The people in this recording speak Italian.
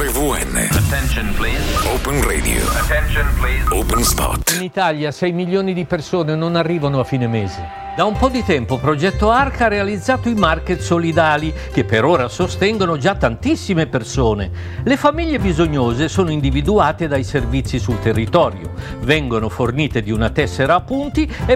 RVN. Attention please. Open Radio. Attention please. Open Spot. In Italia 6 milioni di persone non arrivano a fine mese. Da un po' di tempo Progetto Arca ha realizzato i market solidali che per ora sostengono già tantissime persone. Le famiglie bisognose sono individuate dai servizi sul territorio, vengono fornite di una tessera a punti e